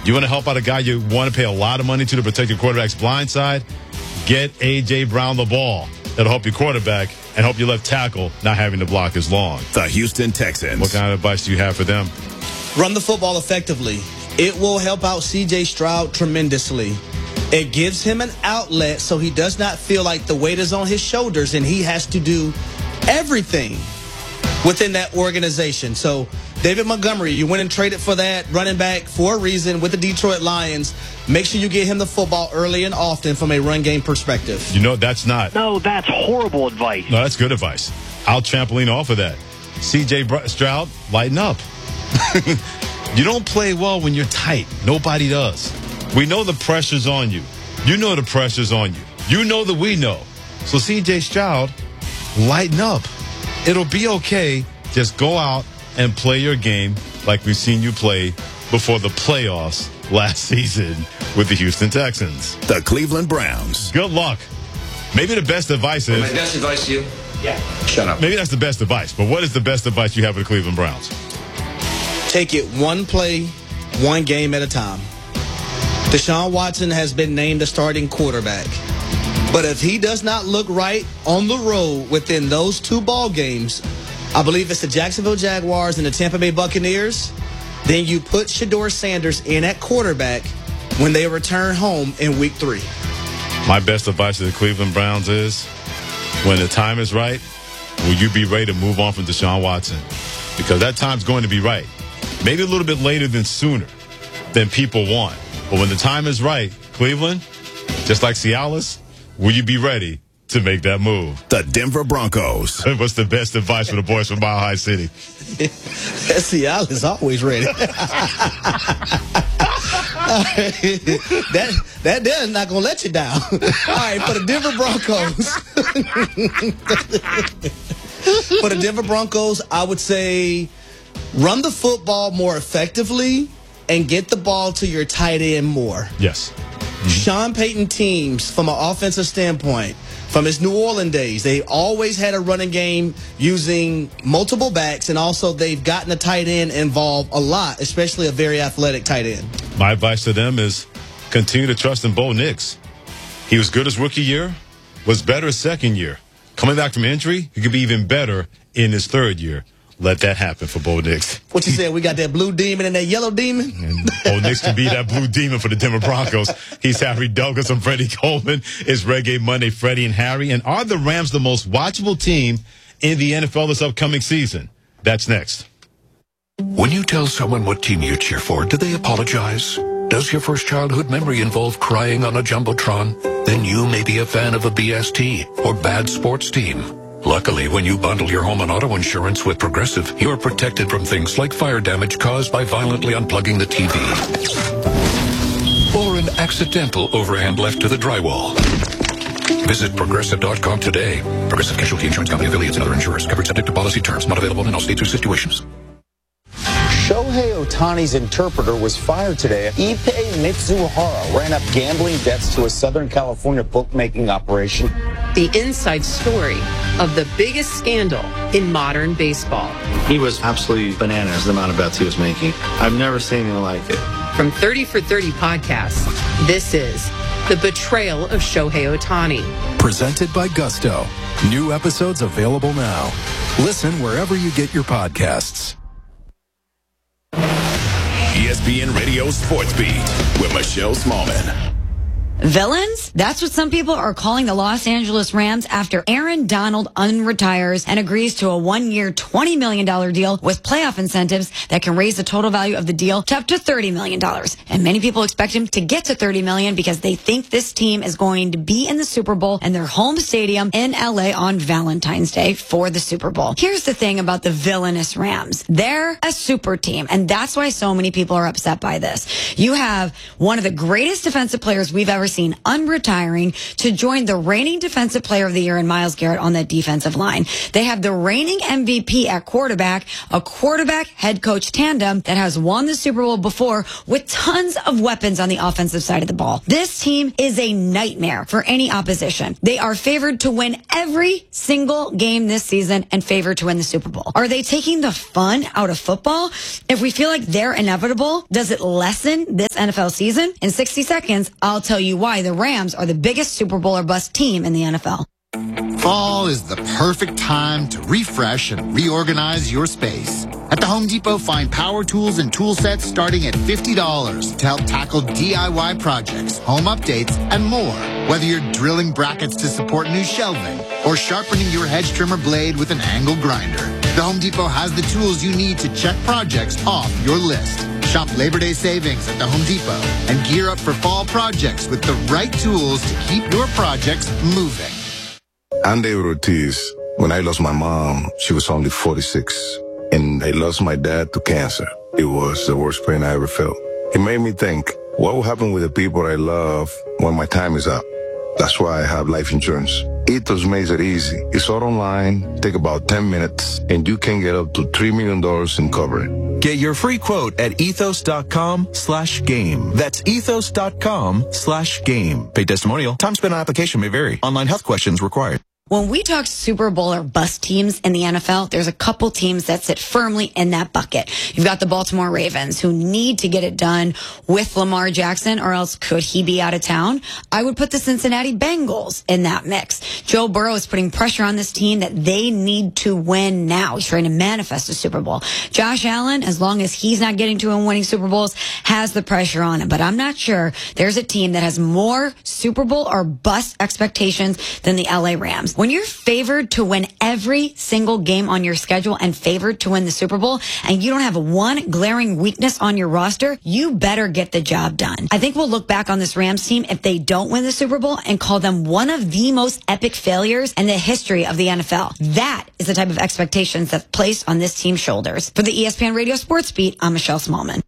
You want to help out a guy you want to pay a lot of money to protect your quarterback's blind side? Get A.J. Brown the ball. That'll help your quarterback and help your left tackle not having to block as long. The Houston Texans. What kind of advice do you have for them? Run the football effectively. It will help out C.J. Stroud tremendously. It gives him an outlet so he does not feel like the weight is on his shoulders and he has to do everything within that organization. So David Montgomery, you went and traded for that running back for a reason with the Detroit Lions. Make sure you get him the football early and often from a run game perspective. You know, that's not. No, that's horrible advice. No, that's good advice. I'll trampoline off of that. C.J. Stroud, lighten up. You don't play well when you're tight. Nobody does. We know the pressure's on you. You know the pressure's on you. You know that we know. So C.J. Stroud, lighten up. It'll be okay. Just go out and play your game like we've seen you play before the playoffs last season with the Houston Texans. The Cleveland Browns. Good luck. Maybe the best advice is... My best advice to you? Yeah. Shut up. Maybe that's the best advice, but what is the best advice you have for the Cleveland Browns? Take it one play, one game at a time. Deshaun Watson has been named the starting quarterback. But if he does not look right on the road within those two ball games, I believe it's the Jacksonville Jaguars and the Tampa Bay Buccaneers, then you put Shedeur Sanders in at quarterback when they return home in week 3. My best advice to the Cleveland Browns is, when the time is right, will you be ready to move on from Deshaun Watson? Because that time's going to be right. Maybe a little bit later than sooner than people want. But when the time is right, Cleveland, just like Cialis, will you be ready to make that move? The Denver Broncos. What's the best advice for the boys from Mile High City? Cialis is always ready. That is not going to let you down. All right, for the Denver Broncos. For the Denver Broncos, I would say run the football more effectively and get the ball to your tight end more. Yes. Sean Payton teams, from an offensive standpoint, from his New Orleans days, they always had a running game using multiple backs, and also they've gotten a tight end involved a lot, especially a very athletic tight end. My advice to them is continue to trust in Bo Nix. He was good his rookie year, was better his second year. Coming back from injury, he could be even better in his third year. Let that happen for Bo Nix. What you said, we got that blue demon and that yellow demon? And Bo Nix can be that blue demon for the Denver Broncos. He's Harry Douglas. I'm Freddie Coleman. It's Reggae Monday, Freddie and Harry. And are the Rams the most watchable team in the NFL this upcoming season? That's next. When you tell someone what team you cheer for, do they apologize? Does your first childhood memory involve crying on a Jumbotron? Then you may be a fan of a BST or bad sports team. Luckily, when you bundle your home and auto insurance with Progressive, you're protected from things like fire damage caused by violently unplugging the TV or an accidental overhand left to the drywall. Visit Progressive.com today. Progressive Casualty Insurance Company, affiliates, and other insurers. Coverage subject to policy terms. Not available in all states or situations. Shohei Ohtani's interpreter was fired today. Ippei Mitsuhara ran up gambling debts to a Southern California bookmaking operation. The inside story of the biggest scandal in modern baseball. He was absolutely bananas, the amount of bets he was making. I've never seen anything like it. From 30 for 30 podcasts, this is The Betrayal of Shohei Ohtani. Presented by Gusto. New episodes available now. Listen wherever you get your podcasts. ESPN Radio Sports Beat with Michelle Smallman. Villains? That's what some people are calling the Los Angeles Rams after Aaron Donald unretires and agrees to a 1-year, $20 million deal with playoff incentives that can raise the total value of the deal to up to $30 million. And many people expect him to get to $30 million because they think this team is going to be in the Super Bowl in their home stadium in LA on Valentine's Day for the Super Bowl. Here's the thing about the villainous Rams. They're a super team, and that's why so many people are upset by this. You have one of the greatest defensive players we've ever Morrissey unretiring to join the reigning Defensive Player of the Year in Myles Garrett on that defensive line. They have the reigning MVP at quarterback, a quarterback head coach tandem that has won the Super Bowl before with tons of weapons on the offensive side of the ball. This team is a nightmare for any opposition. They are favored to win every single game this season and favored to win the Super Bowl. Are they taking the fun out of football? If we feel like they're inevitable, does it lessen this NFL season? In 60 seconds, I'll tell you why the Rams are the biggest Super Bowl or bust team in the NFL. Fall is the perfect time to refresh and reorganize your space. At the Home Depot, find power tools and tool sets starting at $50 to help tackle DIY projects, home updates, and more. Whether you're drilling brackets to support new shelving or sharpening your hedge trimmer blade with an angle grinder, the Home Depot has the tools you need to check projects off your list. Shop Labor Day savings at the Home Depot and gear up for fall projects with the right tools to keep your projects moving. I'm David Ortiz. When I lost my mom, she was only 46. And I lost my dad to cancer. It was the worst pain I ever felt. It made me think, what will happen with the people I love when my time is up? That's why I have life insurance. Ethos makes it easy. It's all online, take about 10 minutes, and you can get up to $3 million in coverage. Get your free quote at ethos.com/game. That's ethos.com/game. Paid testimonial. Time spent on application may vary. Online health questions required. When we talk Super Bowl or bust teams in the NFL, there's a couple teams that sit firmly in that bucket. You've got the Baltimore Ravens, who need to get it done with Lamar Jackson, or else could he be out of town? I would put the Cincinnati Bengals in that mix. Joe Burrow is putting pressure on this team that they need to win now. He's trying to manifest a Super Bowl. Josh Allen, as long as he's not getting to and winning Super Bowls, has the pressure on him. But I'm not sure there's a team that has more Super Bowl or bust expectations than the LA Rams. When you're favored to win every single game on your schedule and favored to win the Super Bowl, and you don't have one glaring weakness on your roster, you better get the job done. I think we'll look back on this Rams team if they don't win the Super Bowl and call them one of the most epic failures in the history of the NFL. That is the type of expectations that's placed on this team's shoulders. For the ESPN Radio Sports Beat, I'm Michelle Smallman.